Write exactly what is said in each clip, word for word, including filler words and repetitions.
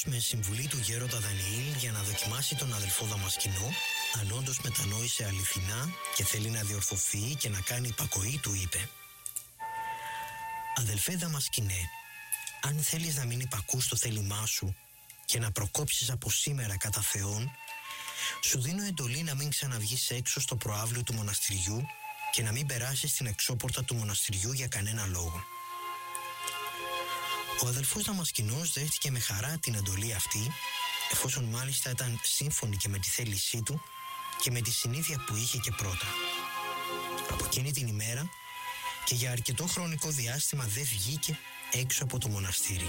Δαμασκηνός, με συμβουλή του γέροντα Δανιήλ για να δοκιμάσει τον αδελφό Δαμασκηνό, αν όντως μετανόησε αληθινά και θέλει να διορθωθεί και να κάνει υπακοή, του είπε: «Αδελφέ Δαμασκηνέ, αν θέλεις να μην υπακούς το θέλημά σου και να προκόψεις από σήμερα κατά Θεόν, σου δίνω εντολή να μην ξαναβγείς έξω στο προαύλιο του μοναστηριού και να μην περάσεις την εξώπορτα του μοναστηριού για κανένα λόγο». Ο αδελφός Δαμασκηνός δέχτηκε με χαρά την εντολή αυτή, εφόσον μάλιστα ήταν σύμφωνη και με τη θέλησή του και με τη συνήθεια που είχε και πρώτα. Από εκείνη την ημέρα και για αρκετό χρονικό διάστημα δεν βγήκε έξω από το μοναστήρι.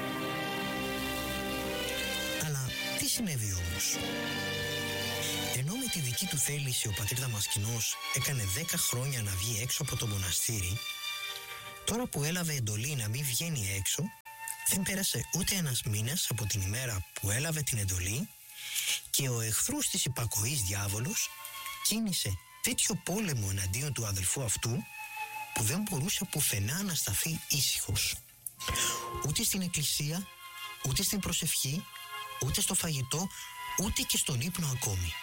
Αλλά τι συνέβη όμως? Ενώ με τη δική του θέληση ο πατήρ Δαμασκηνός έκανε δέκα χρόνια να βγει έξω από το μοναστήρι, τώρα που έλαβε εντολή να μην βγαίνει έξω, δεν πέρασε ούτε ένας μήνας από την ημέρα που έλαβε την εντολή και ο εχθρός της υπακοής διάβολος κίνησε τέτοιο πόλεμο εναντίον του αδελφού αυτού που δεν μπορούσε πουθενά να σταθεί ήσυχος. Ούτε στην εκκλησία, ούτε στην προσευχή, ούτε στο φαγητό, ούτε και στον ύπνο ακόμη.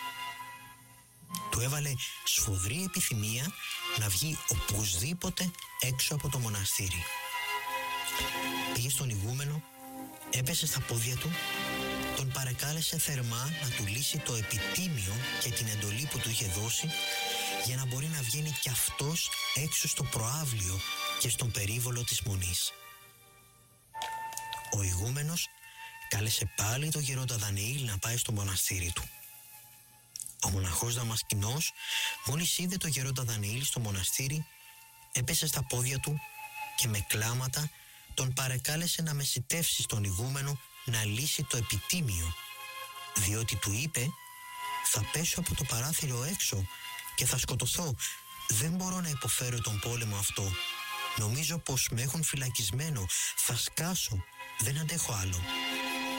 Του έβαλε σφοδρή επιθυμία να βγει οπωσδήποτε έξω από το μοναστήρι. Πήγε στον ηγούμενο, έπεσε στα πόδια του, τον παρεκάλεσε θερμά να του λύσει το επιτίμιο και την εντολή που του είχε δώσει για να μπορεί να βγαίνει κι αυτός έξω στο προαύλιο και στον περίβολο της μονής. Ο ηγούμενος κάλεσε πάλι τον γερόντα Δανιήλ να πάει στο μοναστήρι του. Ο μοναχός Δαμασκηνός, μόλις είδε τον γερόντα Δανιήλ στο μοναστήρι, έπεσε στα πόδια του και με κλάματα τον παρεκάλεσε να μεσιτεύσει στον ηγούμενο να λύσει το επιτίμιο, διότι του είπε: «Θα πέσω από το παράθυρο έξω και θα σκοτωθώ. Δεν μπορώ να υποφέρω τον πόλεμο αυτό. Νομίζω πως με έχουν φυλακισμένο. Θα σκάσω. Δεν αντέχω άλλο».